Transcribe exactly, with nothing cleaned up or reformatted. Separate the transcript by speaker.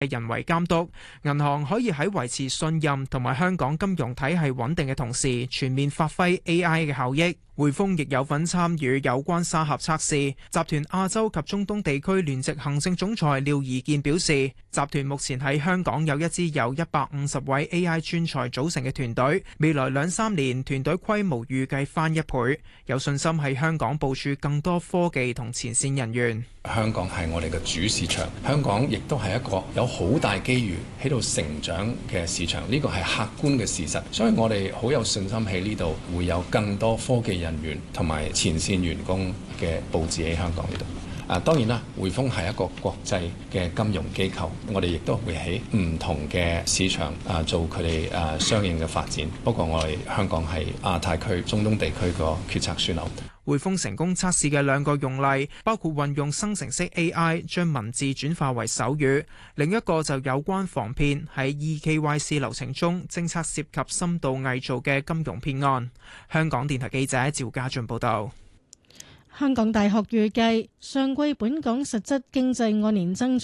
Speaker 1: 人為監督，銀行可以喺維持信任同埋香港金融體系穩定嘅同時，全面發揮 A I 嘅效益。匯豐亦有份參與有關沙盒測試。集團亞洲及中東地區聯席行政總裁廖宜健表示，集團目前喺香港有一支由一百五十位 A I 專才組成嘅團隊，未來兩三年團隊規模預計翻一倍，有信心喺香港部署更多科技同前線人員。
Speaker 2: 香港係我哋嘅主市場，香港亦都係一個有好大機遇喺度成長嘅市場，呢個係客觀嘅事實，所以我哋好有信心喺呢度會有更多科技人員同埋前線員工嘅佈置喺香港呢度。啊，當然啦，匯豐係一個國際嘅金融機構，我哋亦都會喺唔同嘅市場啊做佢哋啊相應嘅發展。不過我哋香港係亞太區、中東地區個決策樞紐。
Speaker 1: 匯豐成功測試嘅兩個用例，包括運用生成式 A I 將文字轉化為手語，另一個就有關防騙喺 E K Y C 流程中偵測涉及深度偽造嘅金融騙案。香港電台記者趙家俊報道。
Speaker 3: 香港大學預計上季本港實質經濟按年增